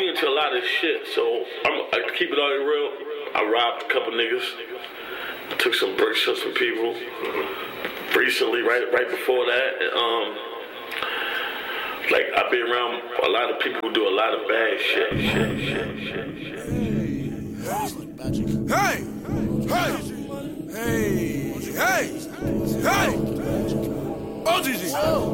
be into a lot of shit, so I keep it all real. I robbed a couple niggas, took some bricks from some people recently, right before that. Like, I've been around a lot of people who do a lot of bad shit. Hey! OGG!